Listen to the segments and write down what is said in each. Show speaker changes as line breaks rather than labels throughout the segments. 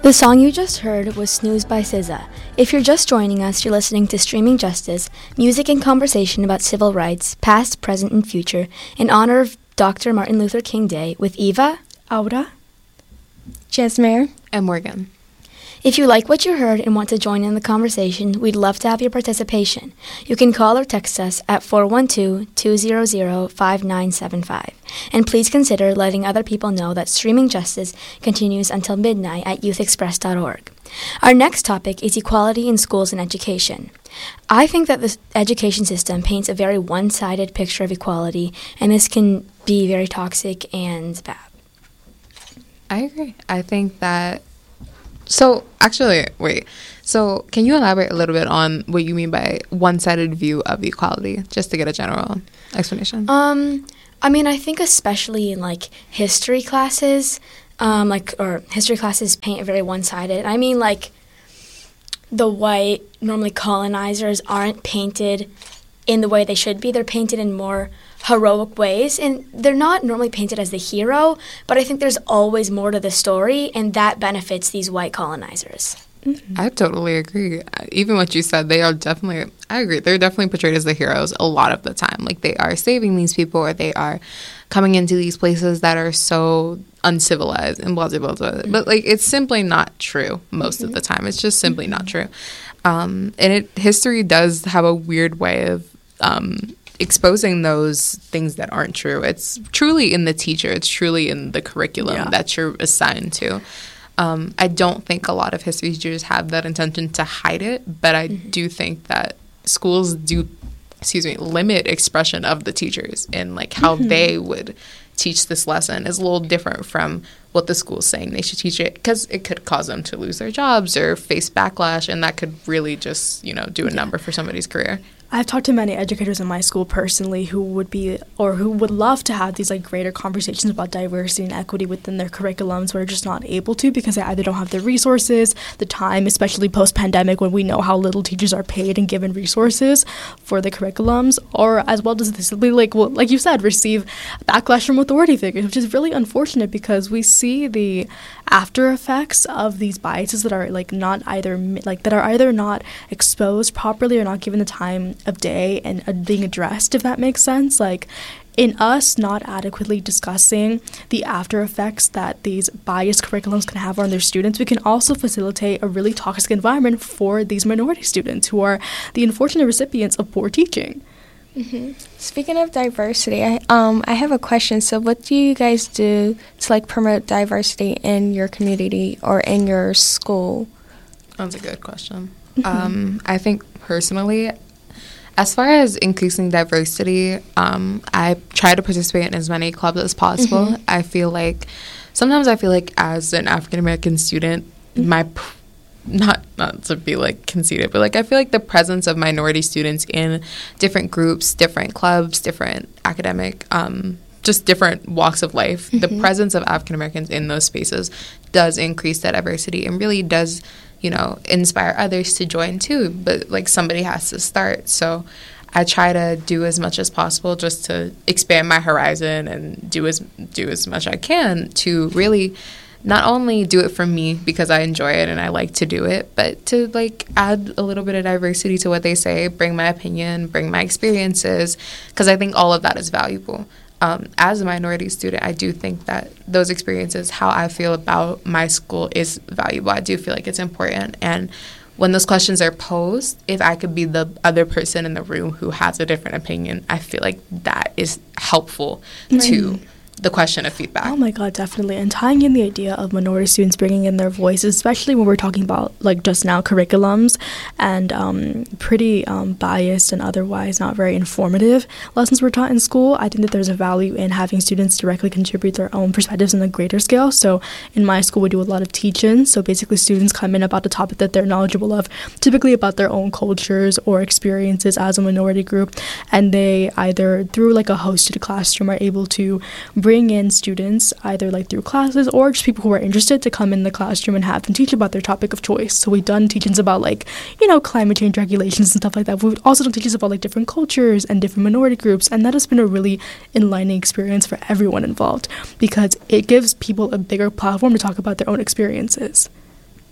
The song you just heard was Snooze by SZA. If you're just joining us, you're listening to Streaming Justice, music and conversation about civil rights, past, present, and future, in honor of Dr. Martin Luther King Day with Eva,
Aura, Jasmine,
and Morgan.
If you like what you heard and want to join in the conversation, we'd love to have your participation. You can call or text us at 412-200-5975. And please consider letting other people know that Streaming Justice continues until midnight at youthexpress.org. Our next topic is equality in schools and education. I think that the education system paints a very one-sided picture of equality, and this can be very toxic and bad.
I agree. I think that... So can you elaborate a little bit on what you mean by one-sided view of equality, just to get a general explanation?
I think especially in, history classes, history classes paint very one-sided. The white, normally colonizers, aren't painted in the way they should be. They're painted in more heroic ways, and they're not normally painted as the hero, but I think there's always more to the story, and that benefits these white colonizers.
Mm-hmm. I totally agree. Even what you said, I agree. They're definitely portrayed as the heroes a lot of the time. Like, they are saving these people, or they are coming into these places that are so uncivilized and blah, blah, blah, blah. But, it's simply not true most of the time. It's just simply not true. History does have a weird way of exposing those things that aren't true. It's truly in the teacher. It's truly in the curriculum that you're assigned to. I don't think a lot of history teachers have that intention to hide it, but I do think that schools do, limit expression of the teachers and how they would teach this lesson is a little different from what the school's saying they should teach it, because it could cause them to lose their jobs or face backlash, and that could really just, do a number for somebody's career.
I've talked to many educators in my school personally who would love to have these greater conversations about diversity and equity within their curriculums, but are just not able to because they either don't have the resources, the time, especially post-pandemic when we know how little teachers are paid and given resources for the curriculums, or as well as they simply, like you said, receive backlash from authority figures, which is really unfortunate because we see the after effects of these biases that are either not exposed properly or not given the time of day and being addressed, if that makes sense. In us not adequately discussing the after effects that these biased curriculums can have on their students, we can also facilitate a really toxic environment for these minority students who are the unfortunate recipients of poor teaching.
Mm-hmm. Speaking of diversity, I have a question. So what do you guys do to promote diversity in your community or in your school?
That's a good question. Mm-hmm. I think personally, as far as increasing diversity, I try to participate in as many clubs as possible. Mm-hmm. Sometimes I feel like as an African American student, my not to be conceited, but I feel like the presence of minority students in different groups, different clubs, different academic, just different walks of life, the presence of African Americans in those spaces does increase that diversity and really does, inspire others to join too. But somebody has to start. So I try to do as much as possible just to expand my horizon and do as much I can to really not only do it for me because I enjoy it and I like to do it, but to add a little bit of diversity to what they say, bring my opinion, bring my experiences, because I think all of that is valuable. As a minority student, I do think that those experiences, how I feel about my school is valuable. I do feel like it's important. And when those questions are posed, if I could be the other person in the room who has a different opinion, I feel like that is helpful to the question of feedback.
Oh my God, definitely. And tying in the idea of minority students bringing in their voices, especially when we're talking about just now curriculums and pretty biased and otherwise not very informative lessons were taught in school, I think that there's a value in having students directly contribute their own perspectives on a greater scale. So in my school, we do a lot of teach-in. So basically students come in about the topic that they're knowledgeable of, typically about their own cultures or experiences as a minority group. And they either through a hosted classroom are able to bring in students either through classes or just people who are interested to come in the classroom and have them teach about their topic of choice. So we've done teach-ins about climate change regulations and stuff like that. We've also done teach-ins about different cultures and different minority groups, and that has been a really enlightening experience for everyone involved because it gives people a bigger platform to talk about their own experiences.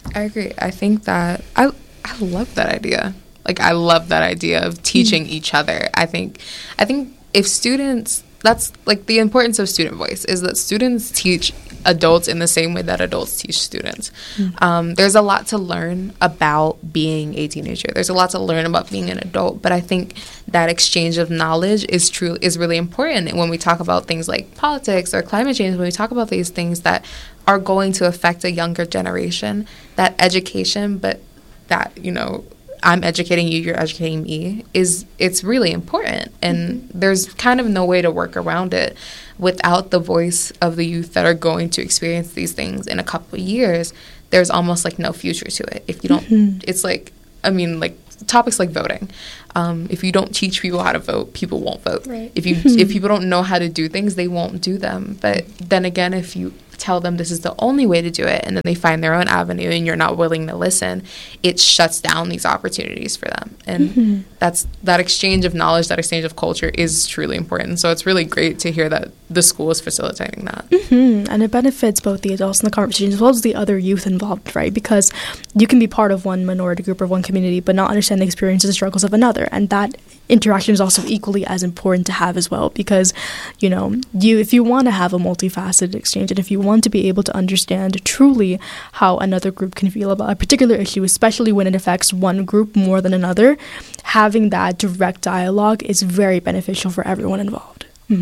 I agree. I think that I love that idea. Like, I love that idea of teaching each other. I think if students, that's like the importance of student voice, is that students teach adults in the same way that adults teach students. There's a lot to learn about being a teenager. There's a lot to learn about being an adult, but I think that exchange of knowledge is really important. And when we talk about things like politics or climate change, when we talk about these things that are going to affect a younger generation, that education, but that, you know, I'm educating you, you're educating me, it's really important. And there's kind of no way to work around it. Without the voice of the youth that are going to experience these things in a couple of years, there's almost like no future to it. If you don't, it's like, I mean, like topics like voting. If you don't teach people how to vote, people won't vote.
Right.
If people don't know how to do things, they won't do them. But then again, if you tell them this is the only way to do it, and then they find their own avenue and you're not willing to listen, it shuts down these opportunities for them. And that exchange of knowledge, that exchange of culture is truly important. So it's really great to hear that the school is facilitating that.
And it benefits both the adults in the conversation as well as the other youth involved, right? Because you can be part of one minority group or one community but not understand the experiences and struggles of another. And that interaction is also equally as important to have as well, because, you know, if you want to have a multifaceted exchange, and if you want to be able to understand truly how another group can feel about a particular issue, especially when it affects one group more than another, having that direct dialogue is very beneficial for everyone involved.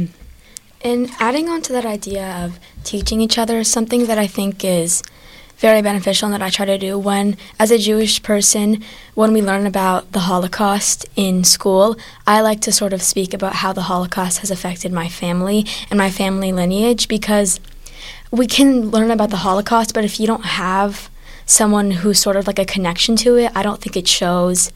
And adding on to that idea of teaching each other is something that I think is very beneficial and that I try to do when, as a Jewish person, when we learn about the Holocaust in school, I like to sort of speak about how the Holocaust has affected my family and my family lineage, because we can learn about the Holocaust, but if you don't have someone who's sort of like a connection to it, I don't think it shows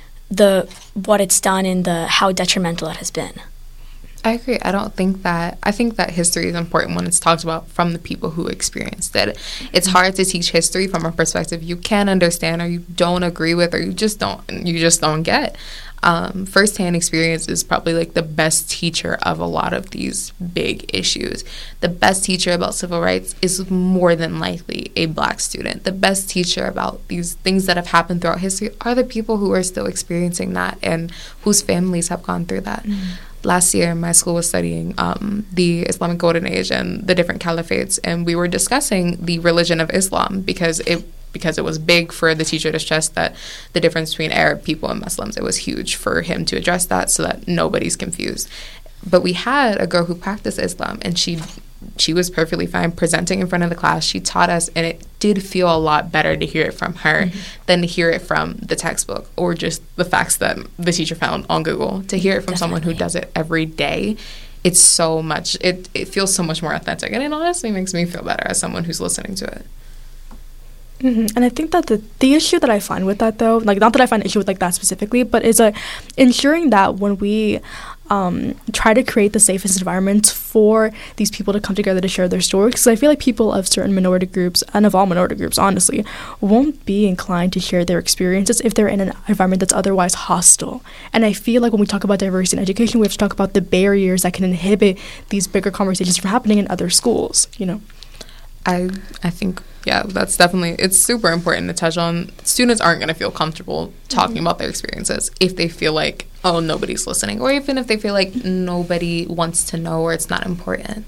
what it's done and how detrimental it has been.
I agree. I think that history is important when it's talked about from the people who experienced it. It's hard to teach history from a perspective you can't understand or you don't agree with or you just don't get. Firsthand experience is probably like the best teacher of a lot of these big issues. The best teacher about civil rights is more than likely a Black student. The best teacher about these things that have happened throughout history are the people who are still experiencing that and whose families have gone through that. Last year, my school was studying the Islamic Golden Age and the different caliphates, and we were discussing the religion of Islam because it was big for the teacher to stress that the difference between Arab people and Muslims. It was huge for him to address that so that nobody's confused. But we had a girl who practiced Islam, and she was perfectly fine presenting in front of the class. She taught us, and it did feel a lot better to hear it from her than to hear it from the textbook or just the facts that the teacher found on Google. To hear it from someone who does it every day, it's so much, it feels so much more authentic. And it honestly makes me feel better as someone who's listening to it.
And I think that the issue that I find with that, though, like, not that I find an issue with like that specifically, but is ensuring that when we try to create the safest environments for these people to come together to share their stories, because I feel like people of certain minority groups, and of all minority groups, honestly, won't be inclined to share their experiences if they're in an environment that's otherwise hostile. And I feel like when we talk about diversity in education, we have to talk about the barriers that can inhibit these bigger conversations from happening in other schools, you know?
I think, yeah, that's definitely, it's super important to touch on. Students aren't going to feel comfortable talking about their experiences if they feel like, oh, nobody's listening, or even if they feel like nobody wants to know or it's not important.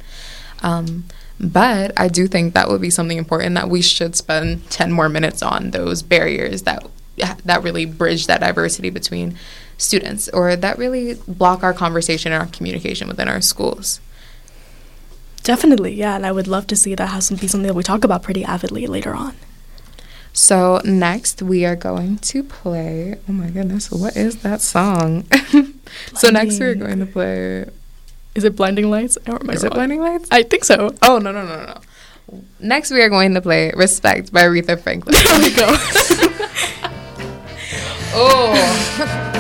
But I do think that would be something important that we should spend 10 more minutes on, those barriers that really bridge that diversity between students, or that really block our conversation and our communication within our schools.
Definitely, yeah, and I would love to see that be something that we talk about pretty avidly later on.
So next we are going to play, oh my goodness, what is that song? So next we're going to play,
is it Blinding Lights?
Is it Blinding Lights?
I think so.
Oh, no. Next we are going to play Respect by Aretha Franklin.
There we go.
Oh.